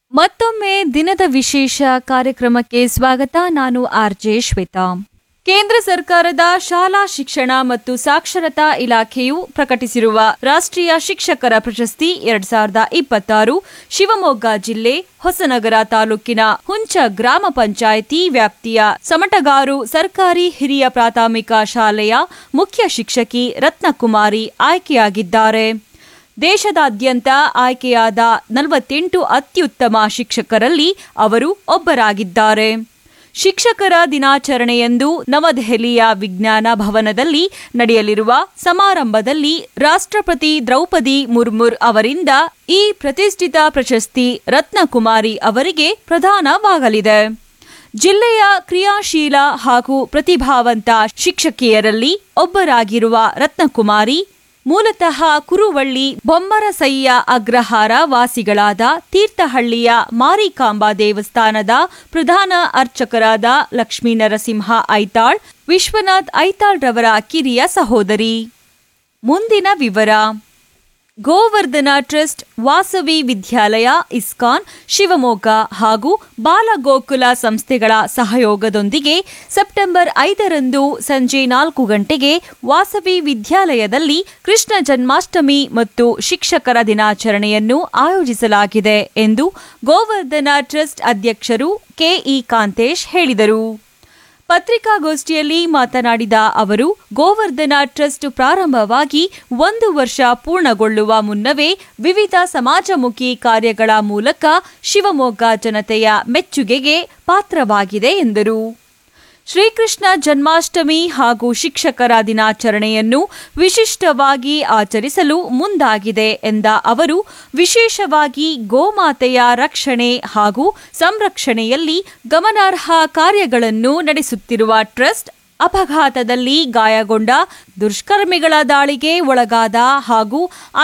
ಮತ್ತೊಮ್ಮೆ ದಿನದ ವಿಶೇಷ ಕಾರ್ಯಕ್ರಮಕ್ಕೆ ಸ್ವಾಗತ. ನಾನು ಆರ್ಜೆ ಶ್ವೇತಾ. ಕೇಂದ್ರ ಸರ್ಕಾರದ ಶಾಲಾ ಶಿಕ್ಷಣ ಮತ್ತು ಸಾಕ್ಷರತಾ ಇಲಾಖೆಯು ಪ್ರಕಟಿಸಿರುವ ರಾಷ್ಟ್ರೀಯ ಶಿಕ್ಷಕರ ಪ್ರಶಸ್ತಿ 2026 ಶಿವಮೊಗ್ಗ ಜಿಲ್ಲೆ ಹೊಸನಗರ ತಾಲೂಕಿನ ಹುಂಚ ಗ್ರಾಮ ಪಂಚಾಯಿತಿ ವ್ಯಾಪ್ತಿಯ ಸಮಟಗಾರು ಸರ್ಕಾರಿ ಹಿರಿಯ ಪ್ರಾಥಮಿಕ ಶಾಲೆಯ ಮುಖ್ಯ ಶಿಕ್ಷಕಿ ರತ್ನಕುಮಾರಿ ಆಯ್ಕೆಯಾಗಿದ್ದಾರೆ. ದೇಶದಾದ್ಯಂತ ಆಯ್ಕೆಯಾದ 48 ಅತ್ಯುತ್ತಮ ಶಿಕ್ಷಕರಲ್ಲಿ ಅವರು ಒಬ್ಬರಾಗಿದ್ದಾರೆ. ಶಿಕ್ಷಕರ ದಿನಾಚರಣೆಯಂದು ನವದೆಹಲಿಯ ವಿಜ್ಞಾನ ಭವನದಲ್ಲಿ ನಡೆಯಲಿರುವ ಸಮಾರಂಭದಲ್ಲಿ ರಾಷ್ಟ್ರಪತಿ ದ್ರೌಪದಿ ಮುರ್ಮು ಅವರಿಂದ ಈ ಪ್ರತಿಷ್ಠಿತ ಪ್ರಶಸ್ತಿ ರತ್ನಕುಮಾರಿ ಅವರಿಗೆ ಪ್ರದಾನವಾಗಲಿದೆ. ಜಿಲ್ಲೆಯ ಕ್ರಿಯಾಶೀಲ ಹಾಗೂ ಪ್ರತಿಭಾವಂತ ಶಿಕ್ಷಕಿಯರಲ್ಲಿ ಒಬ್ಬರಾಗಿರುವ ರತ್ನಕುಮಾರಿ ಮೂಲತಃ ಕುರುವಳ್ಳಿ ಬೊಮ್ಮರಸಯ್ಯ ಅಗ್ರಹಾರ ವಾಸಿಗಳಾದ ತೀರ್ಥಹಳ್ಳಿಯ ಮಾರಿಕಾಂಬಾ ದೇವಸ್ಥಾನದ ಪ್ರಧಾನ ಅರ್ಚಕರಾದ ಲಕ್ಷ್ಮೀ ನರಸಿಂಹ ಐತಾಳ್, ವಿಶ್ವನಾಥ್ ಐತಾಳ್ ರವರ ಕಿರಿಯ ಸಹೋದರಿ. ಮುಂದಿನ ವಿವರ. ಗೋವರ್ಧನ ಟ್ರಸ್ಟ್, ವಾಸವಿ ವಿದ್ಯಾಲಯ, ಇಸ್ಕಾನ್ ಶಿವಮೊಗ್ಗ ಹಾಗೂ ಬಾಲಗೋಕುಲ ಸಂಸ್ಥೆಗಳ ಸಹಯೋಗದೊಂದಿಗೆ ಸೆಪ್ಟೆಂಬರ್ 5ರಂದು ಸಂಜೆ 4 ಗಂಟೆಗೆ ವಾಸವಿ ವಿದ್ಯಾಲಯದಲ್ಲಿ ಕೃಷ್ಣ ಜನ್ಮಾಷ್ಟಮಿ ಮತ್ತು ಶಿಕ್ಷಕರ ದಿನಾಚರಣೆಯನ್ನು ಆಯೋಜಿಸಲಾಗಿದೆ ಎಂದು ಗೋವರ್ಧನ ಟ್ರಸ್ಟ್ ಅಧ್ಯಕ್ಷರು ಕೆಇ ಕಾಂತೇಶ್ ಹೇಳಿದರು. ಪತ್ರಿಕಾಗೋಷ್ಠಿಯಲ್ಲಿ ಮಾತನಾಡಿದ ಅವರು, ಗೋವರ್ಧನ ಟ್ರಸ್ಟ್ ಪ್ರಾರಂಭವಾಗಿ 1 ವರ್ಷ ಪೂರ್ಣಗೊಳ್ಳುವ ಮುನ್ನವೇ ವಿವಿಧ ಸಮಾಜಮುಖಿ ಕಾರ್ಯಗಳ ಮೂಲಕ ಶಿವಮೊಗ್ಗ ಜನತೆಯ ಮೆಚ್ಚುಗೆಗೆ ಪಾತ್ರವಾಗಿದೆ ಎಂದರು. ಶ್ರೀಕೃಷ್ಣ ಜನ್ಮಾಷ್ಟಮಿ ಹಾಗೂ ಶಿಕ್ಷಕರ ದಿನಾಚರಣೆಯನ್ನು ವಿಶಿಷ್ಟವಾಗಿ ಆಚರಿಸಲು ಮುಂದಾಗಿದೆ ಎಂದ ಅವರು, ವಿಶೇಷವಾಗಿ ಗೋಮಾತೆಯ ರಕ್ಷಣೆ ಹಾಗೂ ಸಂರಕ್ಷಣೆಯಲ್ಲಿ ಗಮನಾರ್ಹ ಕಾರ್ಯಗಳನ್ನು ನಡೆಸುತ್ತಿರುವ ಟ್ರಸ್ಟ್ ಅಪಘಾತದಲ್ಲಿ ಗಾಯಗೊಂಡ, ದುಷ್ಕರ್ಮಿಗಳ ದಾಳಿಗೆ ಒಳಗಾದ ಹಾಗೂ